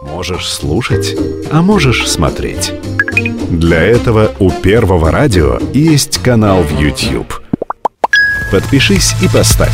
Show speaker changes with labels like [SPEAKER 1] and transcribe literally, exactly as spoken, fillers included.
[SPEAKER 1] Можешь слушать, а можешь смотреть. Для этого у Первого радио есть канал в YouTube. Подпишись и поставь